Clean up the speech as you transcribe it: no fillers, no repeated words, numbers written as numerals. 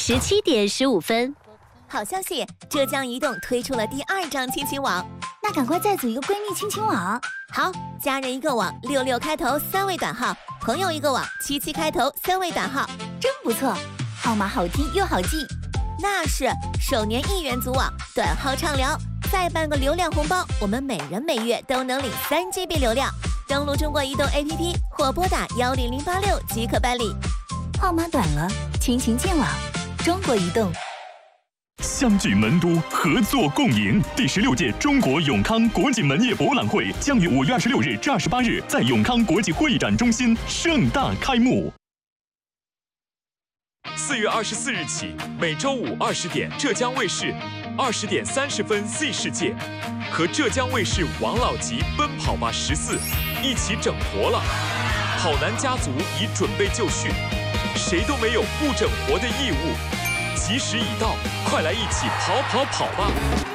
17点15分。 好消息，浙江移动推出了第2张亲情网， 那赶快再组一个闺蜜亲情网。 好，家人一个网，66开头3位短号，朋友一个网，77开头3位短号， 真不错，号码好听又好记。 那是首年1元组网，短号畅聊，再办个流量红包，我们每人每月都能领3GB 流量。登录中国移动 APP 或拨打10086即可办理。 号码短了，亲情建网，中国移动。 相聚门都，合作共赢。第16届中国永康国际门业博览会将于5月26日至28日在永康国际会展中心盛大开幕。 4月24日起，每周五20点，浙江卫视20点30分 Z 世界和浙江卫视王老吉奔跑吧14一起整活了。跑男家族已准备就绪，谁都没有不整活的义务。吉时已到，快来一起跑吧！